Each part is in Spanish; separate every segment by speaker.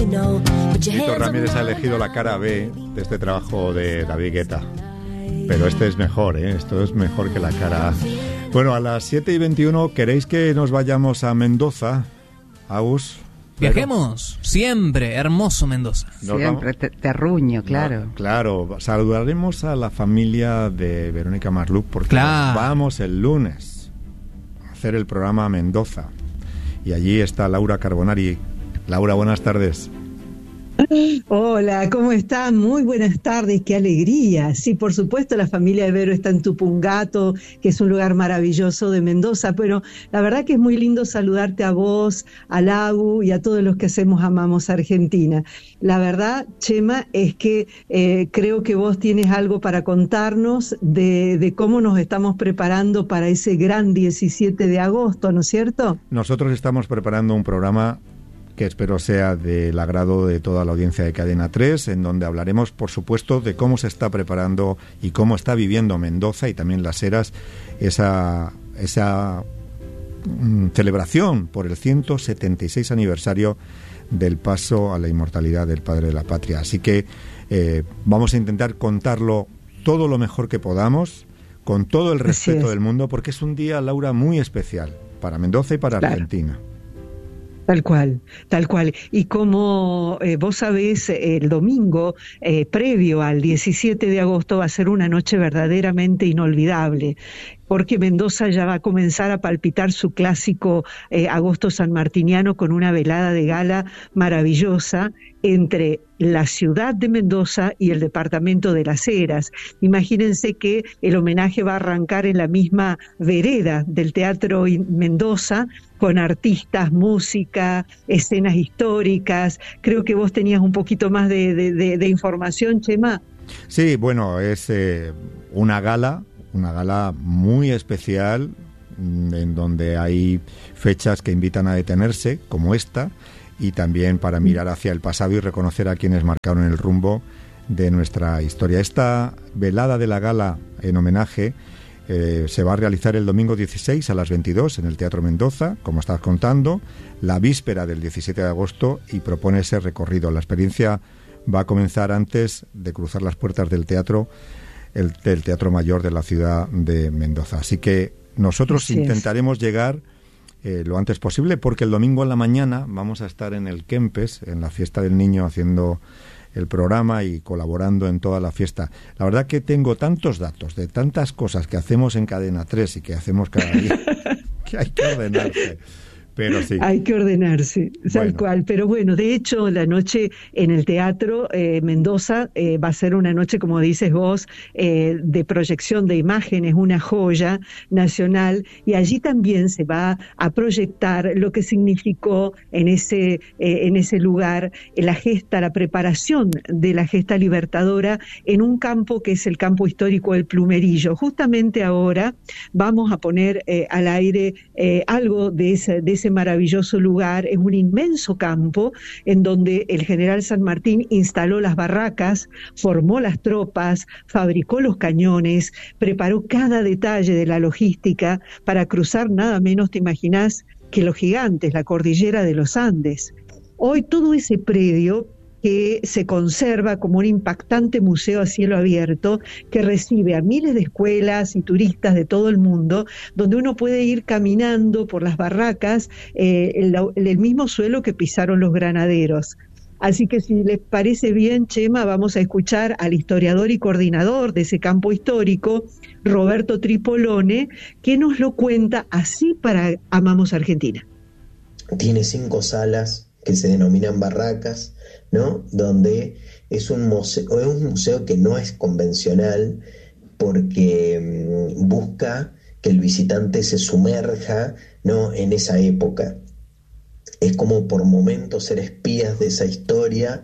Speaker 1: Víctor Ramírez ha elegido la cara B de este trabajo de David Guetta. Pero este es mejor, ¿eh? Esto es mejor que la cara A. Bueno, a las 7:21, ¿queréis que nos vayamos a Mendoza, Agus?
Speaker 2: Viajemos, siempre, hermoso Mendoza.
Speaker 3: Siempre, terruño, claro.
Speaker 1: No, claro, saludaremos a la familia de Verónica Marluc porque vamos el lunes a hacer el programa a Mendoza. Y allí está Laura Carbonari. Laura, buenas tardes.
Speaker 4: Hola, ¿cómo están? Muy buenas tardes, qué alegría. Sí, por supuesto, la familia de Vero está en Tupungato, que es un lugar maravilloso de Mendoza, pero la verdad que es muy lindo saludarte a vos, a Lagu y a todos los que Amamos Argentina. La verdad, Chema, es que creo que vos tienes algo para contarnos de cómo nos estamos preparando para ese gran 17 de agosto, ¿no es cierto?
Speaker 1: Nosotros estamos preparando un programa que espero sea del agrado de toda la audiencia de Cadena 3, en donde hablaremos, por supuesto, de cómo se está preparando y cómo está viviendo Mendoza y también Las Heras esa celebración por el 176 aniversario del paso a la inmortalidad del padre de la patria. Así que vamos a intentar contarlo todo lo mejor que podamos, con todo el respeto del mundo, porque es un día, Laura, muy especial para Mendoza y para Argentina.
Speaker 4: Tal cual, tal cual. Y como vos sabés, el domingo previo al 17 de agosto va a ser una noche verdaderamente inolvidable, porque Mendoza ya va a comenzar a palpitar su clásico agosto sanmartiniano con una velada de gala maravillosa entre la ciudad de Mendoza y el departamento de Las Heras. Imagínense que el homenaje va a arrancar en la misma vereda del Teatro Mendoza, con artistas, música, escenas históricas. Creo que vos tenías un poquito más de información, Chema.
Speaker 1: Sí, bueno, es una gala muy especial, en donde hay fechas que invitan a detenerse, como esta, y también para mirar hacia el pasado y reconocer a quienes marcaron el rumbo de nuestra historia. Esta velada de la gala en homenaje se va a realizar el domingo 16 a las 22 en el Teatro Mendoza, como estás contando, la víspera del 17 de agosto, y propone ese recorrido. La experiencia va a comenzar antes de cruzar las puertas del teatro, del Teatro Mayor de la ciudad de Mendoza. Así que nosotros intentaremos llegar lo antes posible, porque el domingo en la mañana vamos a estar en el Kempes, en la fiesta del niño, haciendo el programa y colaborando en toda la fiesta. La verdad que tengo tantos datos de tantas cosas que hacemos en Cadena 3 y que hacemos cada día que hay que ordenarse. Pero sí.
Speaker 4: Hay que ordenarse, tal cual. Pero bueno, de hecho, la noche en el Teatro Mendoza va a ser una noche, como dices vos, de proyección de imágenes, una joya nacional, y allí también se va a proyectar lo que significó en ese lugar la preparación de la gesta libertadora en un campo que es el campo histórico del Plumerillo. Justamente ahora vamos a poner al aire algo de ese maravilloso lugar. Es un inmenso campo en donde el general San Martín instaló las barracas, formó las tropas, fabricó los cañones, preparó cada detalle de la logística para cruzar nada menos, te imaginás, que los gigantes, la cordillera de los Andes. Hoy todo ese predio que se conserva como un impactante museo a cielo abierto que recibe a miles de escuelas y turistas de todo el mundo, donde uno puede ir caminando por las barracas, el mismo suelo que pisaron los granaderos. Así que si les parece bien, Chema, vamos a escuchar al historiador y coordinador de ese campo histórico, Roberto Tripolone, que nos lo cuenta así para Amamos Argentina.
Speaker 5: Tiene 5 salas que se denominan barracas, ¿no? Donde es un museo que no es convencional, porque busca que el visitante se sumerja, ¿no?, en esa época. Es como por momentos ser espías de esa historia,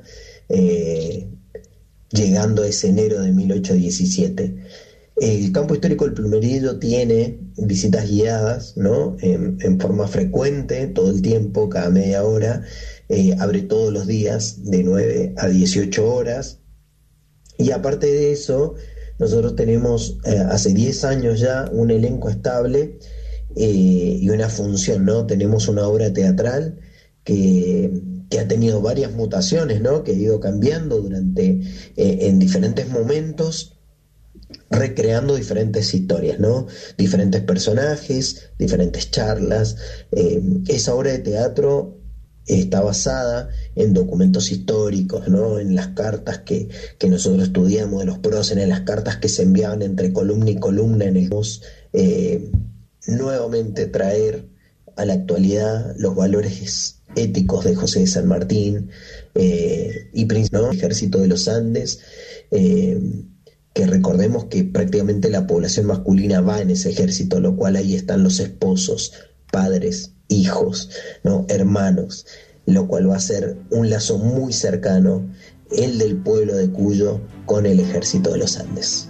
Speaker 5: llegando a ese enero de 1817. El campo histórico del Plumerillo tiene visitas guiadas, ¿no?, en forma frecuente, todo el tiempo, cada media hora. Abre todos los días de 9 a 18 horas. Y aparte de eso, nosotros tenemos hace 10 años ya un elenco estable y una función, ¿no? Tenemos una obra teatral que que ha tenido varias mutaciones, ¿no? Que ha ido cambiando en diferentes momentos, recreando diferentes historias, ¿no? Diferentes personajes, diferentes charlas. Esa obra de teatro está basada en documentos históricos, ¿no? En las cartas que nosotros estudiamos de los próceres, en las cartas que se enviaban entre columna y columna en el nuevamente traer a la actualidad los valores éticos de José de San Martín y ¿no? Ejército de los Andes, que recordemos que prácticamente la población masculina va en ese ejército, lo cual ahí están los esposos, padres, hijos, ¿no? Hermanos, lo cual va a ser un lazo muy cercano, el del pueblo de Cuyo con el ejército de los Andes.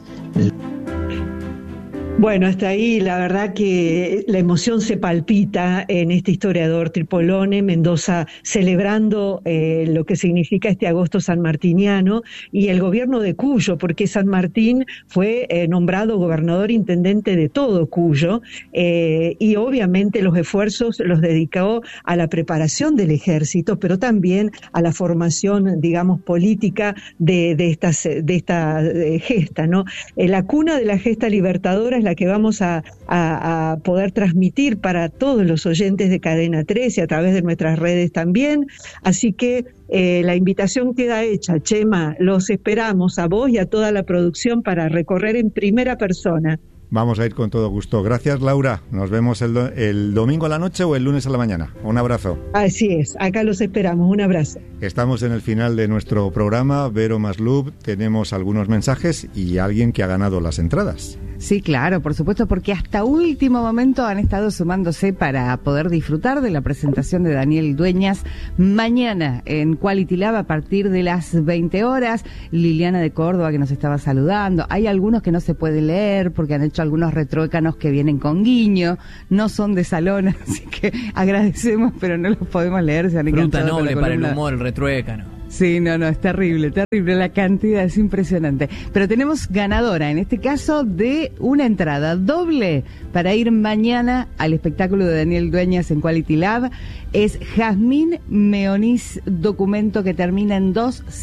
Speaker 4: Bueno, hasta ahí la verdad que la emoción se palpita en este historiador Tripolone, Mendoza celebrando lo que significa este agosto sanmartiniano y el gobierno de Cuyo, porque San Martín fue nombrado gobernador intendente de todo Cuyo y obviamente los esfuerzos los dedicó a la preparación del ejército, pero también a la formación, digamos, política de esta gesta, ¿no? La cuna de la gesta libertadora es la que vamos a poder transmitir para todos los oyentes de Cadena 3 y a través de nuestras redes también. Así que la invitación queda hecha, Chema. Los esperamos a vos y a toda la producción para recorrer en primera persona.
Speaker 1: Vamos a ir con todo gusto. Gracias, Laura. Nos vemos el domingo a la noche o el lunes a la mañana. Un abrazo.
Speaker 4: Así es, acá los esperamos. Un abrazo.
Speaker 1: Estamos en el final de nuestro programa. Vero Maslub, tenemos algunos mensajes y alguien que ha ganado las entradas.
Speaker 3: Sí, claro, por supuesto, porque hasta último momento han estado sumándose para poder disfrutar de la presentación de Daniel Dueñas mañana en Quality Lab a partir de las 20 horas. Liliana de Córdoba que nos estaba saludando. Hay algunos que no se puede leer porque han hecho algunos retruécanos que vienen con guiño, no son de salón, así que agradecemos, pero no los podemos leer. Se han
Speaker 2: Fruta noble para el humor, el retruécano.
Speaker 3: Sí, no, es terrible, la cantidad es impresionante. Pero tenemos ganadora, en este caso, de una entrada doble para ir mañana al espectáculo de Daniel Dueñas en Quality Lab. Es Jazmín Meonís, documento que termina en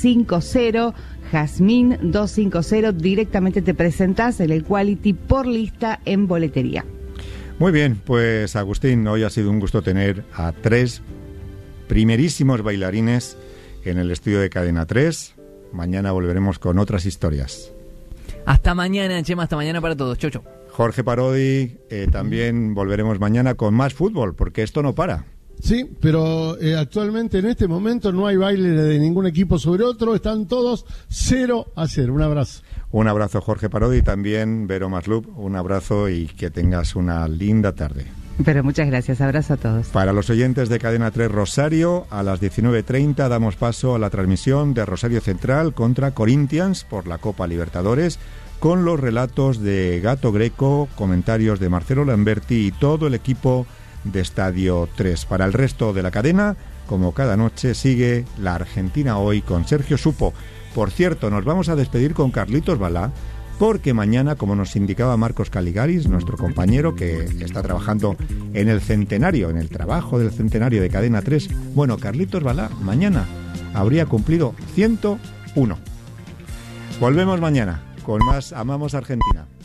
Speaker 3: 250. Jazmín 250, directamente te presentás en el Quality por lista en boletería.
Speaker 1: Muy bien, pues Agustín, hoy ha sido un gusto tener a 3 primerísimos bailarines en el estudio de Cadena 3. Mañana volveremos con otras historias.
Speaker 2: Hasta mañana, Chema, hasta mañana para todos. Chau, chau.
Speaker 1: Jorge Parodi, también volveremos mañana con más fútbol, porque esto no para.
Speaker 6: Sí, pero actualmente en este momento no hay baile de ningún equipo sobre otro, están todos 0-0. Un abrazo.
Speaker 1: Un abrazo, Jorge Parodi, también Vero Maslub, un abrazo y que tengas una linda tarde.
Speaker 3: Pero muchas gracias, abrazo a todos.
Speaker 1: Para los oyentes de Cadena 3 Rosario, a las 19:30 damos paso a la transmisión de Rosario Central contra Corinthians por la Copa Libertadores, con los relatos de Gato Greco, comentarios de Marcelo Lamberti y todo el equipo de Estadio 3. Para el resto de la cadena, como cada noche, sigue La Argentina Hoy con Sergio Supo. Por cierto, nos vamos a despedir con Carlitos Balá, porque mañana, como nos indicaba Marcos Caligaris, nuestro compañero que está trabajando en el centenario, en el trabajo del centenario de Cadena 3, bueno, Carlitos Balá mañana habría cumplido 101. Volvemos mañana con más Amamos Argentina.